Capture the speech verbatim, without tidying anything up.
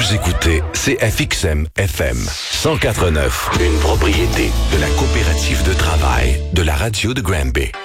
Vous écoutez C F X M F M cent quatre neuf, une propriété de la coopérative de travail de la radio de Granby.